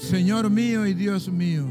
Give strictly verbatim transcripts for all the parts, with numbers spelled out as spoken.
Señor mío y Dios mío,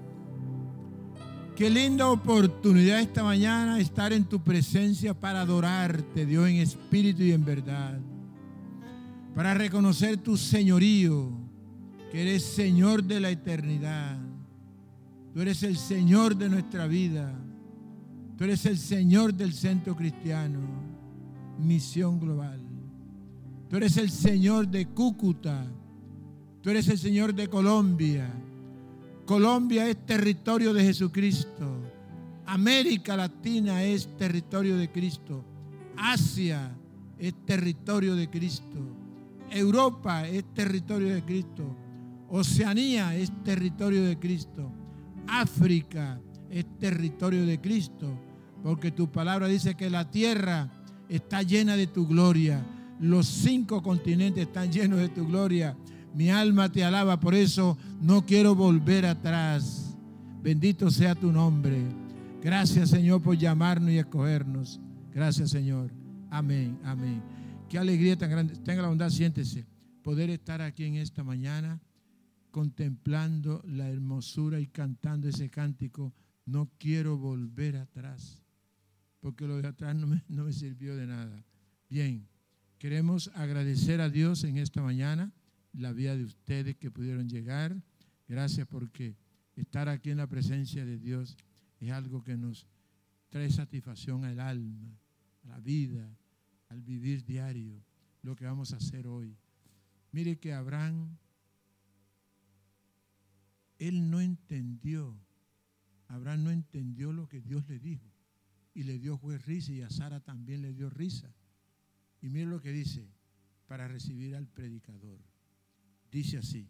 qué linda oportunidad esta mañana estar en tu presencia para adorarte, Dios, en espíritu y en verdad, para reconocer tu señorío, que eres Señor de la eternidad. Tú eres el Señor de nuestra vida. Tú eres el Señor del Centro Cristiano, Misión Global. Tú eres el Señor de Cúcuta. Tú eres el Señor de Colombia. Colombia es territorio de Jesucristo. América Latina es territorio de Cristo. Asia es territorio de Cristo. Europa es territorio de Cristo. Oceanía es territorio de Cristo. África es territorio de Cristo, porque tu palabra dice que la tierra está llena de tu gloria. Los cinco continentes están llenos de tu gloria. Mi alma te alaba, por eso no quiero volver atrás. Bendito sea tu nombre. Gracias, Señor, por llamarnos y escogernos. Gracias, Señor. Amén, amén. Qué alegría tan grande. Tenga la bondad, siéntese. Poder estar aquí en esta mañana contemplando la hermosura y cantando ese cántico. No quiero volver atrás, porque lo de atrás no me, no me sirvió de nada. Bien, queremos agradecer a Dios en esta mañana la vida de ustedes que pudieron llegar. Gracias, porque estar aquí en la presencia de Dios es algo que nos trae satisfacción al alma, a la vida, al vivir diario, lo que vamos a hacer hoy. Mire que Abraham, él no entendió, Abraham no entendió lo que Dios le dijo y le dio fue risa, y a Sara también le dio risa. Y mire lo que dice para recibir al predicador. Dice así.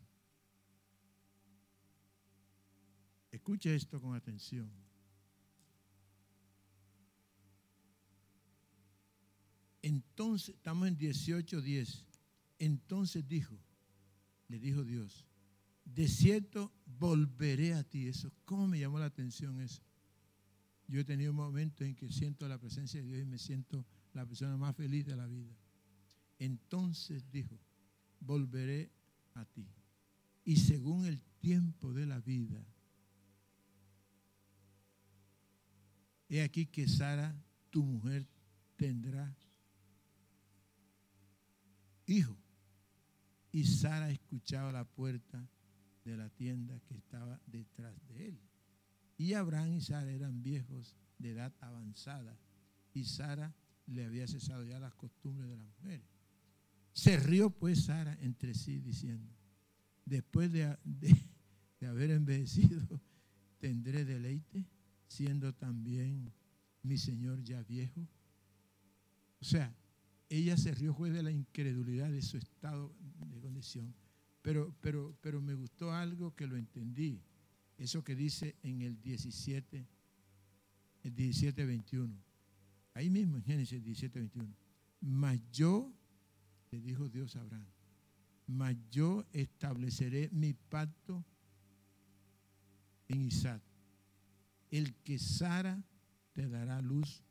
Escuche esto con atención. Entonces, estamos en dieciocho diez. Entonces dijo, le dijo Dios, de cierto volveré a ti. Eso, ¿cómo me llamó la atención eso? Yo he tenido momentos en que siento la presencia de Dios y me siento la persona más feliz de la vida. Entonces dijo, volveré a ti. Y según el tiempo de la vida, he aquí que Sara, tu mujer, tendrá hijo. Y Sara escuchaba la puerta de la tienda que estaba detrás de él. Y Abraham y Sara eran viejos de edad avanzada, y Sara le había cesado ya las costumbres de las mujeres. Se rió pues Sara entre sí diciendo, después de, de, de haber envejecido, ¿tendré deleite siendo también mi señor ya viejo? O sea, ella se rió fue de la incredulidad de su estado de condición. Pero, pero, pero me gustó algo que lo entendí. Eso que dice en el diecisiete, el diecisiete veintiuno. Ahí mismo en Génesis diecisiete veintiuno. Mas yo, le dijo Dios a Abraham, mas yo estableceré mi pacto en Isaac, el que Sara te dará luz